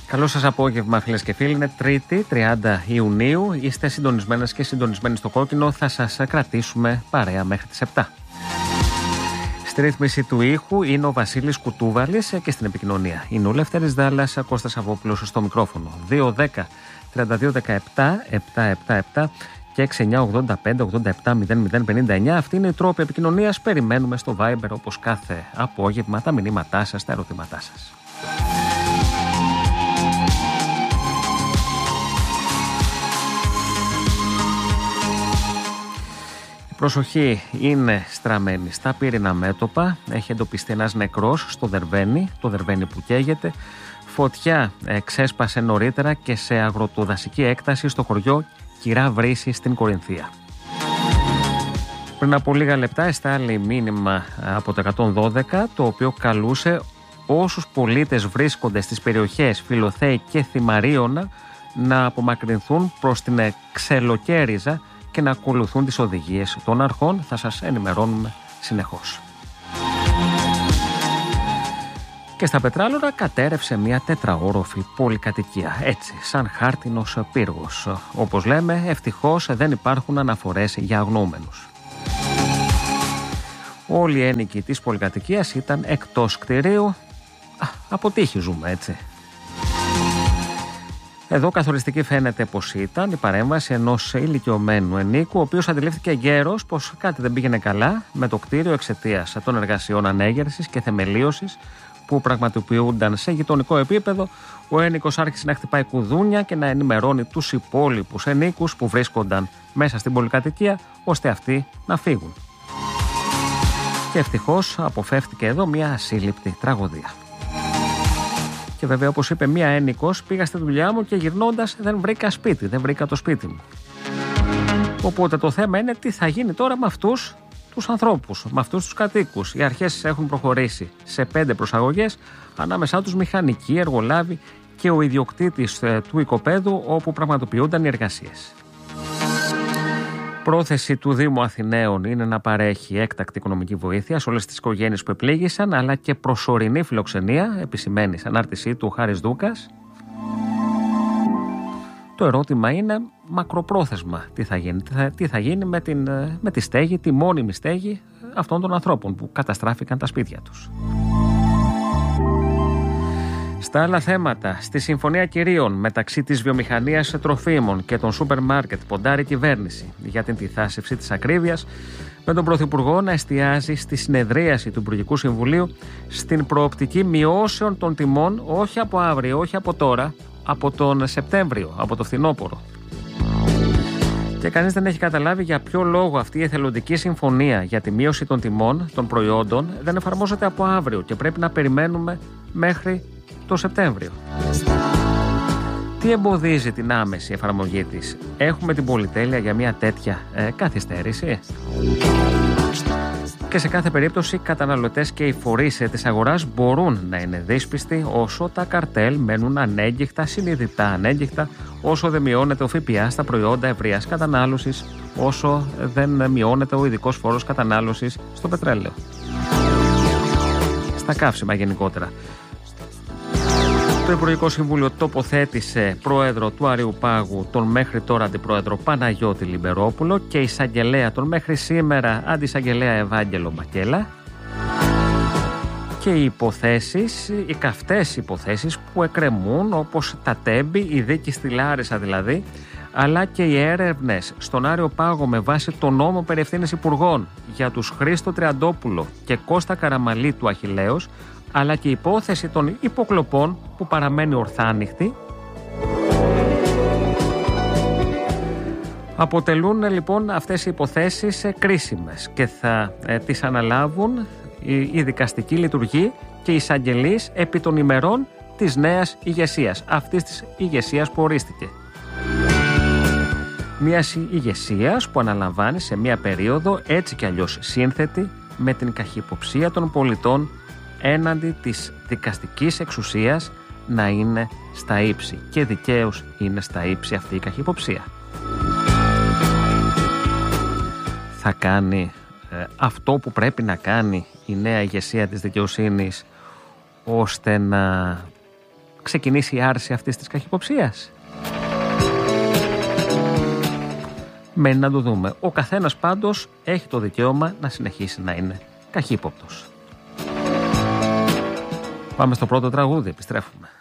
Καλό σας απόγευμα, φίλες και φίλοι. Είναι Τρίτη, 30 Ιουνίου. Είστε συντονισμένες και συντονισμένοι στο κόκκινο. Θα σας κρατήσουμε παρέα μέχρι τις 7. Στη ρύθμιση του ήχου είναι ο Βασίλης Κουτούβαλης και στην επικοινωνία είναι ο Λεύτερης Δάλλας, Κώστας Σαββόπουλος στο μικρόφωνο. 210 32 17 777 και 6985 87 00 59. Αυτή είναι η τρόπη επικοινωνίας. Περιμένουμε στο Viber όπως κάθε απόγευμα τα μηνύματά σας, τα ερωτήματά σας. Προσοχή, είναι στραμμένη στα πύρινα μέτωπα. Έχει εντοπιστεί ένας νεκρός στο Δερβαίνι, το Δερβαίνι που καίγεται. Φωτιά ξέσπασε νωρίτερα και σε αγροτοδασική έκταση στο χωριό Κυρά Βρύση στην Κορινθία. Πριν από λίγα λεπτά εστάλει μήνυμα από το 112, το οποίο καλούσε όσους πολίτες βρίσκονται στις περιοχές Φιλοθέη και Θυμαρίωνα να απομακρυνθούν προς την Ξελοκέριζα και να ακολουθούν τις οδηγίες των αρχών. Θα σας ενημερώνουμε συνεχώς. Και στα Πετράλωνα κατέρευσε μια τετραόροφη πολυκατοικία, έτσι σαν χάρτινος πύργος. Όπως λέμε, ευτυχώς δεν υπάρχουν αναφορές για αγνοούμενους. Όλοι οι ένοικοι της πολυκατοικίας ήταν εκτός κτηρίου. Από τύχη ζούμε, έτσι. Εδώ καθοριστική φαίνεται πως ήταν η παρέμβαση ενός ηλικιωμένου ενίκου, ο οποίος αντιλήφθηκε εγκαίρος πως κάτι δεν πήγαινε καλά με το κτίριο εξαιτίας των εργασιών ανέγερσης και θεμελίωσης που πραγματοποιούνταν σε γειτονικό επίπεδο. Ο ένικος άρχισε να χτυπάει κουδούνια και να ενημερώνει τους υπόλοιπους ενίκους που βρίσκονταν μέσα στην πολυκατοικία, ώστε αυτοί να φύγουν. Και ευτυχώς αποφεύτηκε εδώ μια ασύλληπτη τραγωδία. Και βέβαια, όπως είπε μία ένικος, πήγα στη δουλειά μου και γυρνώντας δεν βρήκα σπίτι, δεν βρήκα το σπίτι μου. Οπότε το θέμα είναι τι θα γίνει τώρα με αυτούς τους ανθρώπους, με αυτούς τους κατοίκους. Οι αρχές έχουν προχωρήσει σε 5 προσαγωγές, ανάμεσά τους μηχανικοί, εργολάβοι και ο ιδιοκτήτης του οικοπαίδου όπου πραγματοποιούνταν οι εργασίες. Πρόθεση του Δήμου Αθηναίων είναι να παρέχει έκτακτη οικονομική βοήθεια σε όλες τις οικογένειες που επλήγησαν, αλλά και προσωρινή φιλοξενία, επισημαίνει σε ανάρτησή του ο Χάρης Δούκας. Το ερώτημα είναι μακροπρόθεσμα τι θα γίνει με τη στέγη, τη μόνιμη στέγη αυτών των ανθρώπων που καταστράφηκαν τα σπίτια τους. Στα άλλα θέματα, στη Συμφωνία Κυρίων μεταξύ της βιομηχανίας τροφίμων και των σούπερ μάρκετ ποντάρει η κυβέρνηση για την τιθάσευση της ακρίβειας, με τον Πρωθυπουργό να εστιάζει στη συνεδρίαση του Υπουργικού Συμβουλίου στην προοπτική μειώσεων των τιμών, όχι από αύριο, όχι από τώρα, από τον Σεπτέμβριο, από το φθινόπωρο. Και κανείς δεν έχει καταλάβει για ποιο λόγο αυτή η εθελοντική συμφωνία για τη μείωση των τιμών των προϊόντων δεν εφαρμόζεται από αύριο και πρέπει να περιμένουμε μέχρι το Σεπτέμβριο. Τι εμποδίζει την άμεση εφαρμογή της? Έχουμε την πολυτέλεια για μια τέτοια καθυστέρηση? Και σε κάθε περίπτωση οι καταναλωτές και οι φορείς της αγοράς μπορούν να είναι δύσπιστοι όσο τα καρτέλ μένουν ανέγκυχτα, συνειδητά ανέγκυχτα, όσο δεν μειώνεται ο ΦΠΑ στα προϊόντα ευρείας κατανάλωσης, όσο δεν μειώνεται ο ειδικός φόρος κατανάλωσης στο πετρέλαιο, στα καύσιμα γενικότερα. Το Υπουργικό Συμβούλιο τοποθέτησε πρόεδρο του Αριουπάγου τον μέχρι τώρα αντιπρόεδρο Παναγιώτη Λιμπερόπουλο και εισαγγελέα τον μέχρι σήμερα αντισαγγελέα Ευάγγελο Μπακέλα. Και οι υποθέσεις, οι καυτές υποθέσεις που εκκρεμούν, όπως τα τέμπη, η δίκη στη Λάρισα δηλαδή, αλλά και οι έρευνες στον Άριο Πάγο με βάση τον νόμο περί ευθύνης υπουργών για τους Χρήστο Τριαντόπουλο και Κώστα Καραμαλή του Αχιλλέως, αλλά και η υπόθεση των υποκλοπών που παραμένει ορθάνυχτη, αποτελούν λοιπόν αυτές οι υποθέσεις κρίσιμες και θα τις αναλάβουν η δικαστική λειτουργή και οι εισαγγελείς επί των ημερών της νέας ηγεσίας, αυτής της ηγεσίας που ορίστηκε. Μιας ηγεσίας που αναλαμβάνει σε μια περίοδο έτσι κι αλλιώς σύνθετη με την καχυποψία των πολιτών έναντι της δικαστικής εξουσίας να είναι στα ύψη, και δικαίως είναι στα ύψη αυτή η καχυποψία. Θα κάνει αυτό που πρέπει να κάνει η νέα ηγεσία της δικαιοσύνης ώστε να ξεκινήσει η άρση αυτής της καχυποψίας? Μένει να το δούμε. Ο καθένας πάντως έχει το δικαίωμα να συνεχίσει να είναι καχύποπτος. Πάμε στο πρώτο τραγούδι, επιστρέφουμε.